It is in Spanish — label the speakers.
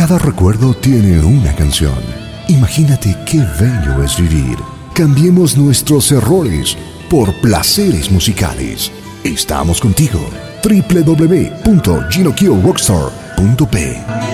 Speaker 1: Cada recuerdo tiene una canción. Imagínate qué bello es vivir. Cambiemos nuestros errores por placeres musicales. Estamos contigo. www.ginokyoRockstar.p